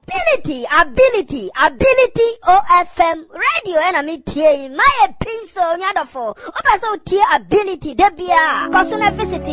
ability OFM radio and me tie my pencil nyadofo opa so tie ability debia cause na visit